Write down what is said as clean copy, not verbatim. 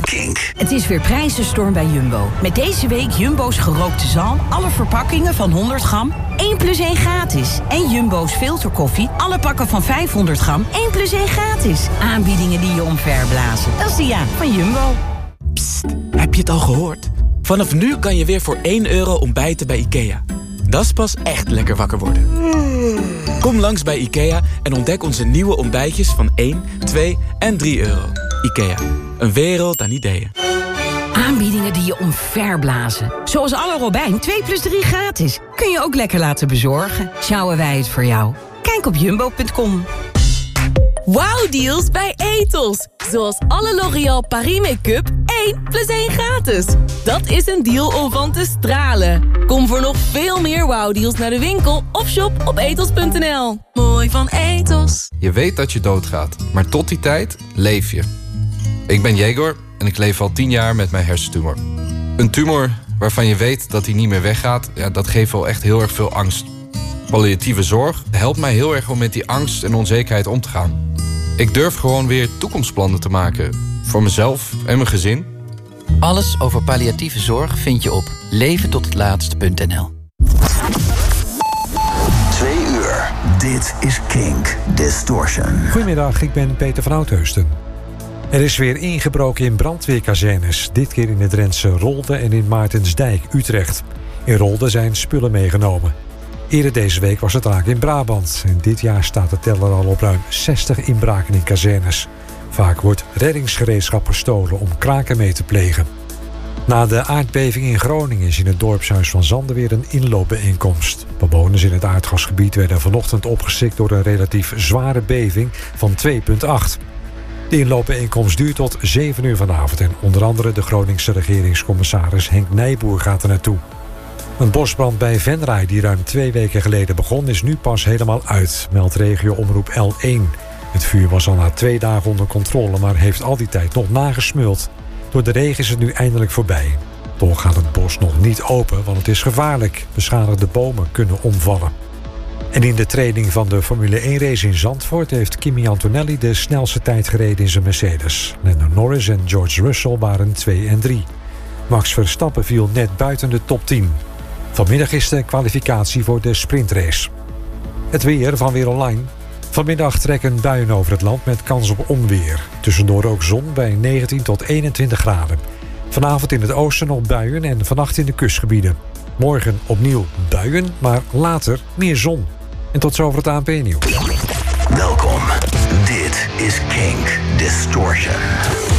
Kink. Het is weer prijzenstorm bij Jumbo. Met deze week Jumbo's gerookte zalm. Alle verpakkingen van 100 gram. 1 plus 1 gratis. En Jumbo's filterkoffie. Alle pakken van 500 gram. 1 plus 1 gratis. Aanbiedingen die je omverblazen. Dat is de ja van Jumbo. Psst, heb je het al gehoord? Vanaf nu kan je weer voor €1 ontbijten bij IKEA. Dat is pas echt lekker wakker worden. Kom langs bij IKEA en ontdek onze nieuwe ontbijtjes van 1, 2 en €3. IKEA, een wereld aan ideeën. Aanbiedingen die je omverblazen. Zoals alle Robijn 2 plus 3 gratis. Kun je ook lekker laten bezorgen. Sjouwen wij het voor jou. Kijk op jumbo.com. Wow-deals bij Ethos. Zoals alle L'Oréal Paris Make-up 1 plus 1 gratis. Dat is een deal om van te stralen. Kom voor nog veel meer wow-deals naar de winkel of shop op ethos.nl. Mooi van Ethos. Je weet dat je doodgaat, maar tot die tijd leef je. Ik ben Jegor en ik leef al 10 jaar met mijn hersentumor. Een tumor waarvan je weet dat hij niet meer weggaat, ja, dat geeft wel echt heel erg veel angst. Palliatieve zorg helpt mij heel erg om met die angst en onzekerheid om te gaan. Ik durf gewoon weer toekomstplannen te maken. Voor mezelf en mijn gezin. Alles over palliatieve zorg vind je op leventothetlaatst.nl. 2 uur. Dit is Kink Distortion. Goedemiddag, ik ben Peter van Oudheusden. Er is weer ingebroken in brandweerkazernes. Dit keer in het Drentse Rolde en in Maartensdijk, Utrecht. In Rolde zijn spullen meegenomen. Eerder deze week was het raak in Brabant. En dit jaar staat de teller al op ruim 60 inbraken in kazernes. Vaak wordt reddingsgereedschap gestolen om kraken mee te plegen. Na de aardbeving in Groningen is in het dorpshuis van Zanden weer een inloopbijeenkomst. Bewoners in het aardgasgebied werden vanochtend opgeschrikt door een relatief zware beving van 2,8. De inloopbijeenkomst duurt tot 7 uur vanavond en onder andere de Groningse regeringscommissaris Henk Nijboer gaat er naartoe. Een bosbrand bij Venray die ruim 2 weken geleden begon is nu pas helemaal uit, meldt regio-omroep L1. Het vuur was al na 2 dagen onder controle, maar heeft al die tijd nog nagesmeuld. Door de regen is het nu eindelijk voorbij. Toch gaat het bos nog niet open, want het is gevaarlijk. Beschadigde bomen kunnen omvallen. En in de training van de Formule 1-race in Zandvoort heeft Kimi Antonelli de snelste tijd gereden in zijn Mercedes. Lando Norris en George Russell waren 2 en 3. Max Verstappen viel net buiten de top 10. Vanmiddag is de kwalificatie voor de sprintrace. Het weer van Weer Online. Vanmiddag trekken buien over het land met kans op onweer. Tussendoor ook zon bij 19 tot 21 graden. Vanavond in het oosten nog buien en vannacht in de kustgebieden. Morgen opnieuw buien, maar later meer zon. En tot zover het ANP-nieuws. Welkom. Dit is Kink Distortion.